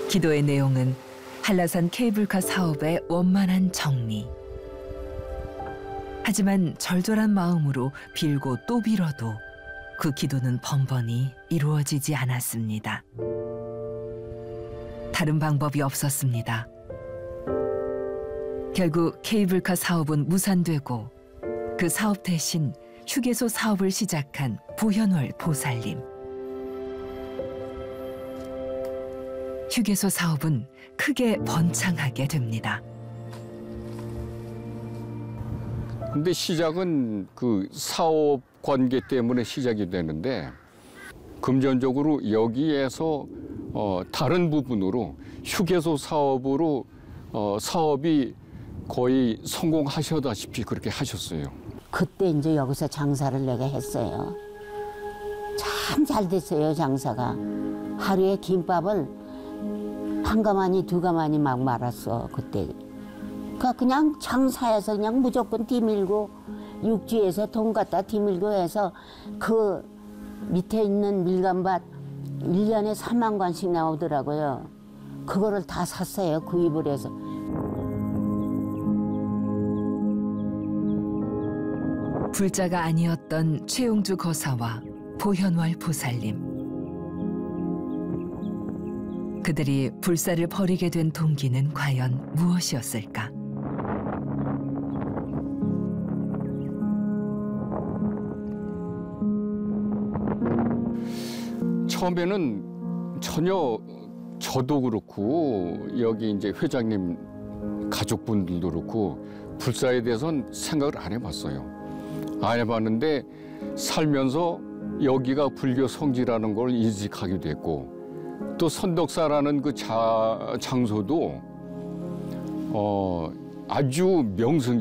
기도의 내용은 한라산 케이블카 사업의 원만한 정리. 하지만 절절한 마음으로 빌고 또 빌어도 그 기도는 번번이 이루어지지 않았습니다. 다른 방법이 없었습니다. 결국 케이블카 사업은 무산되고 그 사업 대신 휴게소 사업을 시작한 부현월 보살님. 휴게소 사업은 크게 번창하게 됩니다. 근데 시작은 그 사업 관계 때문에 시작이 되는데 금전적으로 여기에서 다른 부분으로 휴게소 사업으로 사업이 거의 성공하셔다시피 그렇게 하셨어요. 그때 이제 여기서 장사를 내가 했어요. 참 잘 됐어요, 장사가. 하루에 김밥을 한 가마니 두 가마니 막 말았어, 그때. 그러니까 그냥 장사해서 그냥 무조건 뒤밀고 육지에서 돈 갖다 뒤밀고 해서 그 밑에 있는 밀감밭 1년에 3만 관씩 나오더라고요. 그거를 다 샀어요, 구입을 해서. 불자가 아니었던 최용주 거사와 보현월 보살님. 그들이 불사를 버리게 된 동기는 과연 무엇이었을까? 처음에는 전혀 저도 그렇고 여기 이제 회장님 가족분들도 그렇고 불사에 대해서는 생각을 안 해봤어요. 안 해봤는데 살면서 여기가 불교 성지라는 걸 인식하게 됐고 또 선덕사라는 그 장소도 아주 명승